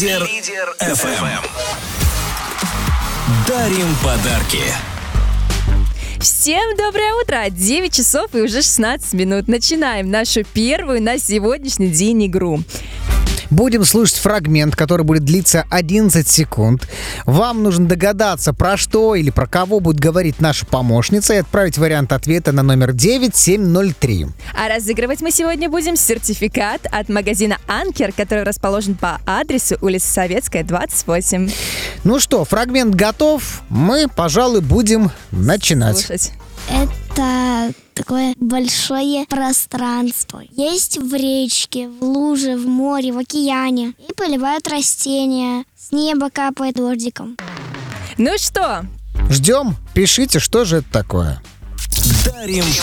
Лидер FM. Дарим подарки. Всем доброе утро! 9 часов и уже 16 минут. Начинаем нашу первую на сегодняшний день игру. Будем слушать фрагмент, который будет длиться 11 секунд. Вам нужно догадаться, про что или про кого будет говорить наша помощница, и отправить вариант ответа на номер 9703. А разыгрывать мы сегодня будем сертификат от магазина «Анкер», который расположен по адресу улица Советская, 28. Ну что, фрагмент готов. Мы, пожалуй, будем начинать. Слушать. Это такое большое пространство. Есть в речке, в луже, в море, в океане. И поливают растения. С неба капает дождиком. Ну что, Ждем. Пишите, что же это такое. Дарим